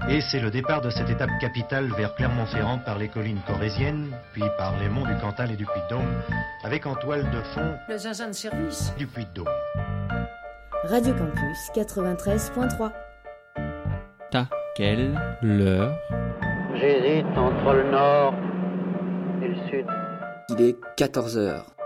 Et c'est le départ de cette étape capitale vers Clermont-Ferrand par les collines corréziennes, puis par les monts du Cantal et du Puy-de-Dôme, avec en toile de fond le zinzin de service du Puy-de-Dôme. Radio Campus 93.3. Quelle l'heure? J'hésite entre le nord et le sud. Il est 14h.